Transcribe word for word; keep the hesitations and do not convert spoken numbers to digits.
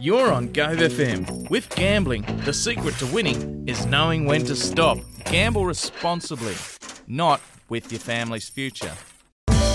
You're on Go F M. With gambling, the secret to winning is knowing when to stop. Gamble responsibly, not with your family's future.